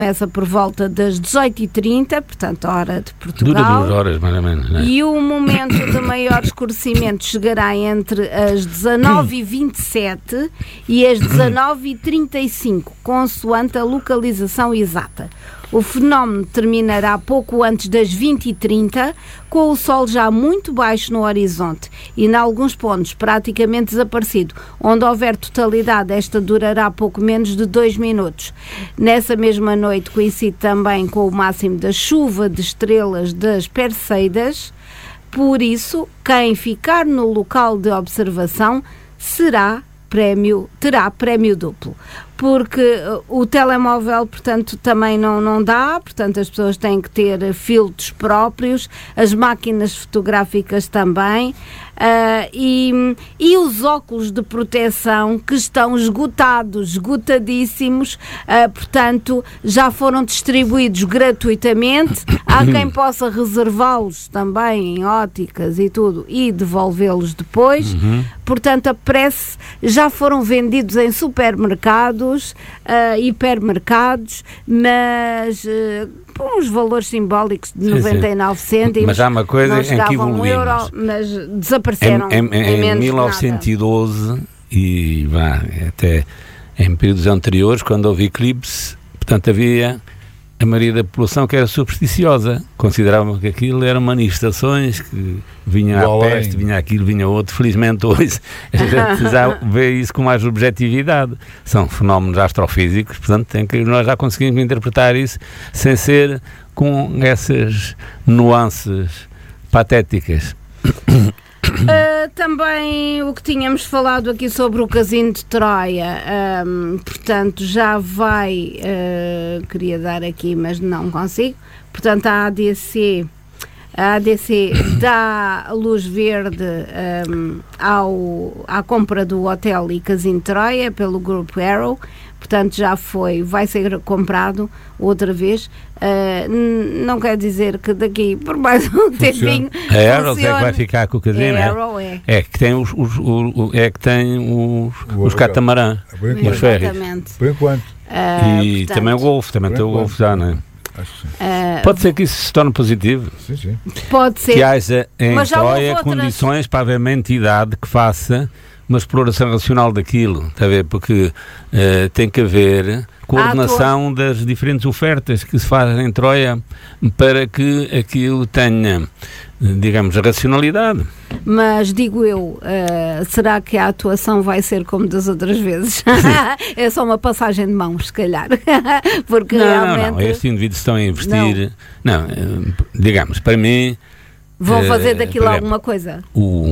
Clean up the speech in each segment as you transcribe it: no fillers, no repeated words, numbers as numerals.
começa por volta das 18h30, portanto, hora de Portugal. Dura 2 horas, mais ou menos, não é? E o momento de maior escurecimento chegará entre as 19h27 e as 19h35, consoante a localização exata. O fenómeno terminará pouco antes das 20h30, com o sol já muito baixo no horizonte e, em alguns pontos, praticamente desaparecido. Onde houver totalidade, esta durará pouco menos de 2 minutos. Nessa mesma noite coincide também com o máximo da chuva de estrelas das Perseidas. Por isso, quem ficar no local de observação terá prémio duplo. Porque o telemóvel, portanto, também não dá, portanto, as pessoas têm que ter filtros próprios, as máquinas fotográficas também, e os óculos de proteção que estão esgotadíssimos, portanto, já foram distribuídos gratuitamente. Há quem possa reservá-los também em óticas e tudo e devolvê-los depois. Portanto, a prece já foram vendidos em supermercados, hipermercados, mas com uns valores simbólicos de 99 cêntimos. Mas há uma coisa em que evoluímos. €1, mas desapareceram em menos 1912 e até em períodos anteriores, quando houve eclipse, portanto havia a maioria da população que era supersticiosa, consideravam que aquilo eram manifestações, que vinha a peste, vinha aquilo, vinha outro. Felizmente hoje a gente já vê isso com mais objetividade. São fenómenos astrofísicos, portanto nós já conseguimos interpretar isso sem ser com essas nuances patéticas. Também o que tínhamos falado aqui sobre o Casino de Troia, portanto já vai, queria dar aqui mas não consigo, portanto a ADC dá luz verde à compra do hotel e Casino de Troia pelo grupo Arrow. Portanto, vai ser comprado outra vez. Não quer dizer que daqui por mais um tempinho. A Arrow é que vai ficar com o casino. É que tem os catamarã, os férreos. Por enquanto. E portanto, também o Golfo, também tem o Golfo já, não é? Pode ser que isso se torne positivo. Sim. Pode ser. Que haja em Troia condições para haver uma entidade que faça uma exploração racional daquilo, está a ver? Porque tem que haver coordenação das diferentes ofertas que se fazem em Troia para que aquilo tenha, digamos, racionalidade. Mas digo eu, será que a atuação vai ser como das outras vezes? É só uma passagem de mãos, se calhar. Porque realmente... Não, estes indivíduos estão a investir... Não, digamos, para mim... Vão fazer daquilo alguma coisa?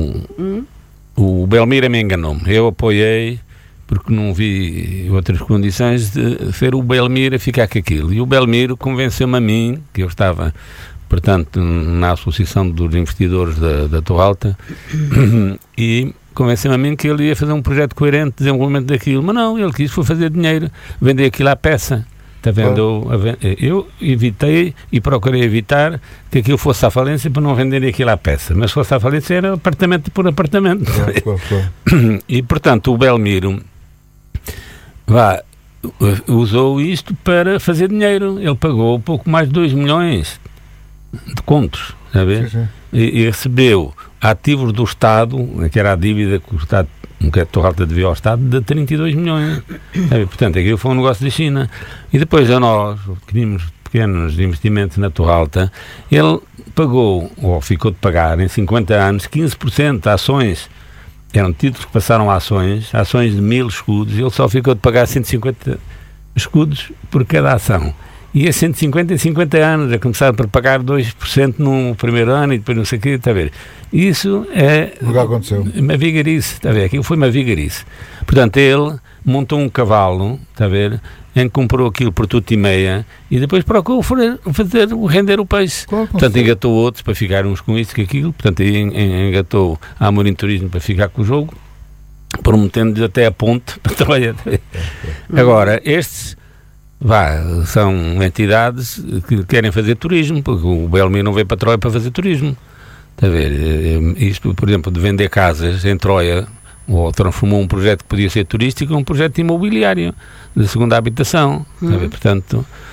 O Belmira me enganou-me. Eu apoiei porque não vi outras condições de ser o Belmira ficar com aquilo. E o Belmiro convenceu-me a mim, que eu estava, portanto, na Associação dos Investidores da Torre Alta, e convenceu-me a mim que ele ia fazer um projeto coerente de desenvolvimento daquilo. Mas não, ele quis fazer dinheiro, vender aquilo à peça. Está vendo? Eu evitei e procurei evitar que aquilo fosse à falência para não vender aquilo à peça. Mas se fosse à falência era apartamento por apartamento. Claro. E, portanto, o Belmiro usou isto para fazer dinheiro. Ele pagou pouco mais de 2 milhões de contos, sabe? Sim. E recebeu ativos do Estado, que era a dívida que o Estado, que a Torre Alta devia ao Estado, de 32 milhões. Sabe? Portanto, aquilo foi um negócio da China. E depois a nós, que tínhamos pequenos investimentos na Torre Alta, ele pagou, ou ficou de pagar, em 50 anos, 15% de ações. Eram títulos que passaram a ações de 1000 escudos, e ele só ficou de pagar 150 escudos por cada ação. E a 150 em 50 anos, a começar por pagar 2% no primeiro ano e depois não sei o quê, está a ver? Isso é uma vigarice, está a ver? Aquilo foi uma vigarice. Portanto, ele montou um cavalo, está a ver, em que comprou aquilo por tudo e meia e depois procurou fazer render o peixe. Portanto, engatou outros para ficar uns com isso que aquilo, portanto, engatou a Amorim Turismo para ficar com o jogo, prometendo até a ponte para Troia. Agora, estes são entidades que querem fazer turismo, porque o Belmiro não veio para Troia para fazer turismo. Está a ver? Isto, por exemplo, de vender casas em Troia, ou transformou um projeto que podia ser turístico em um projeto imobiliário, de segunda habitação. Está a ver? Portanto,